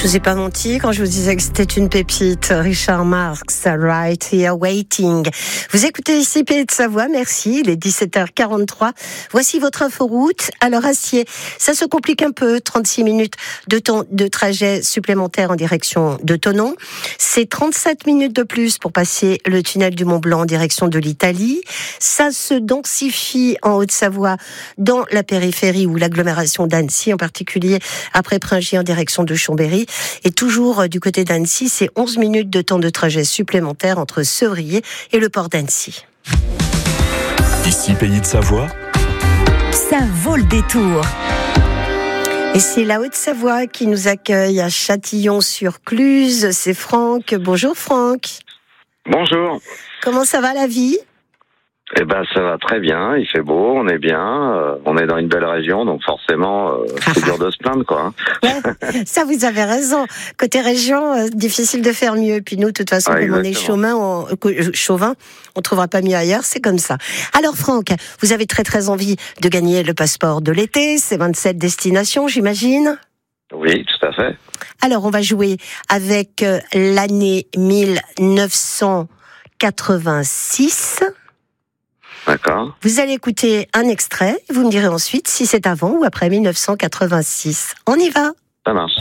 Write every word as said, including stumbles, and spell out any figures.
Je vous ai pas menti quand je vous disais que c'était une pépite. Richard Marx, Right Here Waiting. Vous écoutez ici Pays de Savoie, merci. Il est dix-sept heures quarante-trois. Voici votre inforoute. Alors Acier, ça se complique un peu. trente-six minutes de temps de trajet supplémentaire en direction de Thonon. C'est trente-sept minutes de plus pour passer le tunnel du Mont Blanc en direction de l'Italie. Ça se densifie en Haute-Savoie dans la périphérie ou l'agglomération d'Annecy, en particulier après Pringy en direction de Chambéry. Et toujours du côté d'Annecy, c'est onze minutes de temps de trajet supplémentaire entre Sevrier et le port d'Annecy. Ici, Pays de Savoie, ça vaut le détour. Et c'est la Haute-Savoie qui nous accueille à Châtillon-sur-Cluse. C'est Franck. Bonjour Franck. Bonjour. Comment ça va la vie ? Eh ben, ça va très bien. Il fait beau, on est bien. Euh, on est dans une belle région, donc forcément, euh, c'est dur de se plaindre, quoi. Ouais, ça, vous avez raison. Côté région, euh, difficile de faire mieux. Puis nous, de toute façon, Ah, comme on est chauvin, on, euh, chauvin, on trouvera pas mieux ailleurs. C'est comme ça. Alors, Franck, vous avez très très envie de gagner le passeport de l'été. C'est vingt-sept destinations, j'imagine. Oui, tout à fait. Alors, on va jouer avec euh, l'année mille neuf cent quatre-vingt-six. D'accord. Vous allez écouter un extrait, vous me direz ensuite si c'est avant ou après mille neuf cent quatre-vingt-six. On y va. Ça marche.